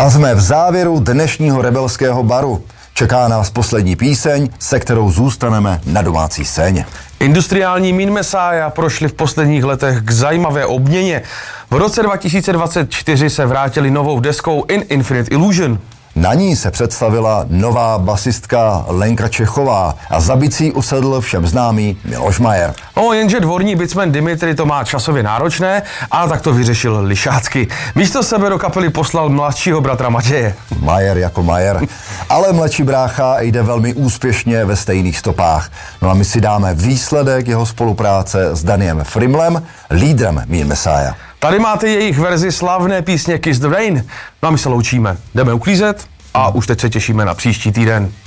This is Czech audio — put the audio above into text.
A jsme v závěru dnešního rebelského baru. Čeká nás poslední píseň, se kterou zůstaneme na domácí scéně. Industriální Mean Messiah prošli v posledních letech k zajímavé obměně. V roce 2024 se vrátili novou deskou In Infinite Illusion. Na ní se představila nová basistka Lenka Čechová a za bicí usedl všem známý Miloš Majer. No, jenže dvorní bicmen Dimitri to má časově náročné a tak to vyřešil lišácky. Místo sebe do kapely poslal mladšího bratra Matěje. Majer jako Majer. Ale mladší brácha jde velmi úspěšně ve stejných stopách. No a my si dáme výsledek jeho spolupráce s Daniem Frimlem, lídrem Mean Messiah. Tady máte jejich verzi slavné písně Kiss the Rain. No a my se loučíme. Jdeme uklízet a už teď se těšíme na příští týden.